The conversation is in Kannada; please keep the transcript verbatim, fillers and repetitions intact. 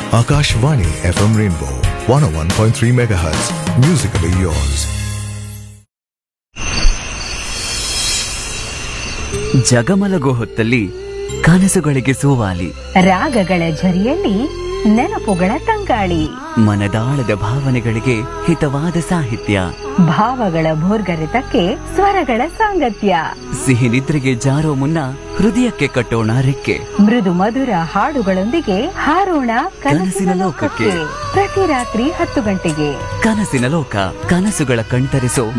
Akashvani F M Rainbow one oh one point three megahertz. Musically yours. ಜಗಮಲಗೋ ಹೊತ್ತಲ್ಲಿ ಕನಸುಗಳಿಗೆ ಸೋವಾಲಿ, ರಾಗಗಳ ಝರಿಯಲ್ಲಿ ನೆನಪುಗಳ ತಂಗಾಳಿ, ಮನದಾಳದ ಭಾವನೆಗಳಿಗೆ ಹಿತವಾದ ಸಾಹಿತ್ಯ, ಭಾವಗಳ ಭೋರ್ಗರೆತಕ್ಕೆ ಸ್ವರಗಳ ಸಾಂಗತ್ಯ, ಸಿಹಿ ನಿದ್ರೆಗೆ ಜಾರೋ ಮುನ್ನ ಹೃದಯಕ್ಕೆ ಕಟ್ಟೋಣ ರೆಕ್ಕೆ, ಮೃದು ಮಧುರ ಹಾಡುಗಳೊಂದಿಗೆ ಹಾರೋಣ ಕನಸಿನ ಲೋಕಕ್ಕೆ. ಪ್ರತಿ ರಾತ್ರಿ ಹತ್ತು ಗಂಟೆಗೆ ಕನಸಿನ ಲೋಕ, ಕನಸುಗಳ ಕಣ್ತರಿಸೋ